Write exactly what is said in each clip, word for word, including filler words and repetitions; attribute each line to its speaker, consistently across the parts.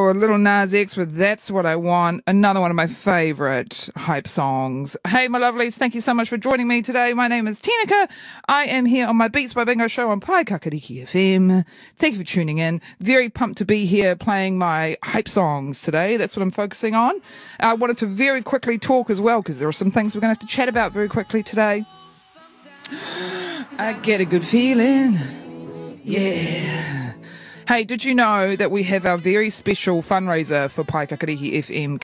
Speaker 1: Oh, Little Nas X with That's What I Want, another one of my favourite hype songs. Hey, my lovelies, thank you so much for joining me today. My name is Tinika. I am here on my Beats by Bingo show on Pai Kakariki F M. Thank you for tuning in. Very pumped to be here playing my hype songs today. That's what I'm focusing on. I wanted to very quickly talk as well, because there are some things we're going to have to chat about very quickly today. I get a good feeling. Yeah. Hey, did you know that we have our very special fundraiser for Pai Kakariki F M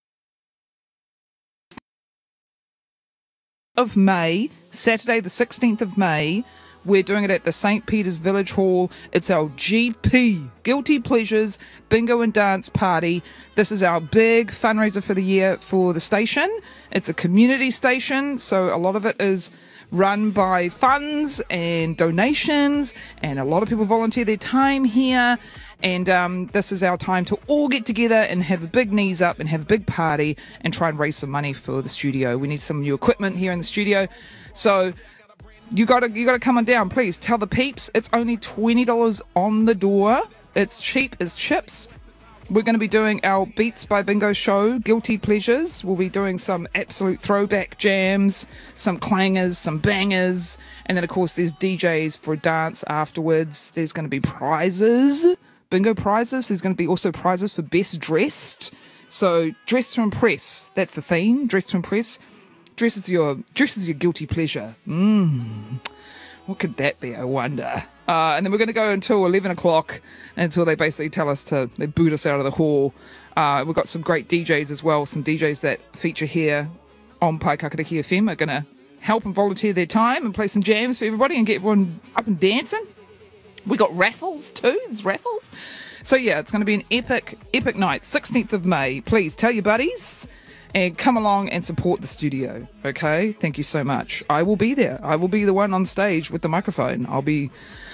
Speaker 1: of May, Saturday the sixteenth of May. We're doing it at the Saint Peter's Village Hall. It's our G P, Guilty Pleasures Bingo and Dance Party. This is our big fundraiser for the year for the station. It's a community station, so a lot of it is run by funds and donations, and a lot of people volunteer their time here. And um, this is our time to all get together and have a big knees up and have a big party and try and raise some money for the studio. We need some new equipment here in the studio, so you gotta you gotta come on down. Please tell the peeps it's only twenty dollars on the door. It's cheap as chips. We're going to be doing our Beats by Bingo show, Guilty Pleasures. We'll be doing some absolute throwback jams, some clangers, some bangers, and then, of course, there's D Js for a dance afterwards. There's going to be prizes, bingo prizes. There's going to be also prizes for best dressed. So, dress to impress. That's the theme, dress to impress. Dress is your, dress is your guilty pleasure. Mmm. What could that be, I wonder? Uh, and then we're going to go until eleven o'clock, until they basically tell us to, they boot us out of the hall. Uh, we've got some great D Js as well, some D Js that feature here on Pai Kakariki F M are going to help and volunteer their time and play some jams for everybody and get everyone up and dancing. We got raffles too, there's raffles. So yeah, it's going to be an epic, epic night, sixteenth of May. Please tell your buddies and come along and support the studio, okay? Thank you so much. I will be there. I will be the one on stage with the microphone. I'll be...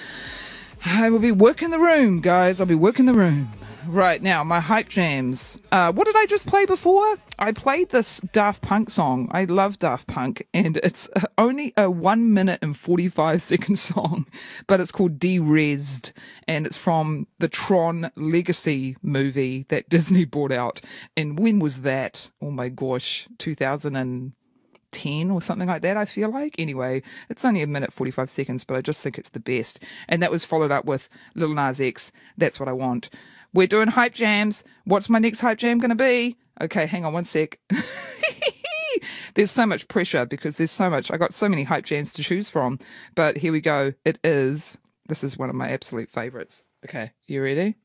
Speaker 1: I will be working the room, guys. I'll be working the room. Right, now, my hype jams. Uh, what did I just play before? I played this Daft Punk song. I love Daft Punk, and it's only a one minute and forty-five second song, but it's called De-Rezzed, and it's from the Tron Legacy movie that Disney brought out. And when was that? Oh my gosh, two thousand ten or something like that, I feel like. Anyway, it's only a minute forty-five seconds, but I just think it's the best. And that was followed up with Lil Nas X, That's What I Want. We're doing hype jams. What's my next hype jam going to be? Okay, hang on one sec. There's so much pressure because there's so much. I got so many hype jams to choose from. But here we go. It is. This is one of my absolute favorites. Okay, you ready?